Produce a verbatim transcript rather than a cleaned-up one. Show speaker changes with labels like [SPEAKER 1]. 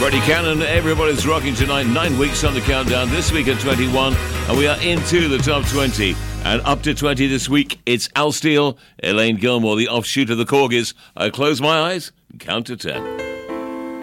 [SPEAKER 1] Freddie Cannon, everybody's rocking tonight. Nine weeks on the countdown. This week at twenty-one, and we are into the top twenty. And up to twenty this week, it's Al Steele, Elaine Gilmore, the offshoot of the Corgis. I close my eyes and count to ten.